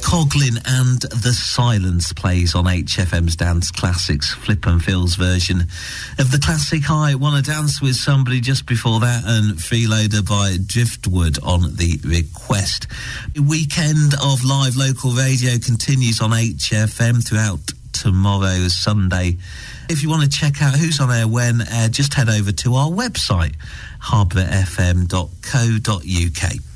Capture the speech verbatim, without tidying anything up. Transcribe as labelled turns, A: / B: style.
A: Coglin and The Silence plays on H F M's Dance Classics. Flip and Phil's version of the classic I Wanna Dance With Somebody just before that, and Freeloader by Driftwood on the request. The weekend of live local radio continues on H F M throughout tomorrow, Sunday. If you want to check out who's on air when, uh, just head over to our website, harbour f m dot co dot u k.